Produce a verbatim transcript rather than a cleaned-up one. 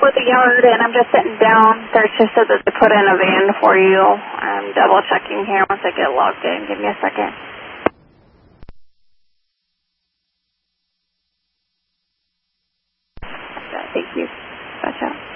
with the yard, and I'm just sitting down. They just said that they put in a van for you. I'm double checking here once I get logged in. Give me a second. Thank you. Gotcha.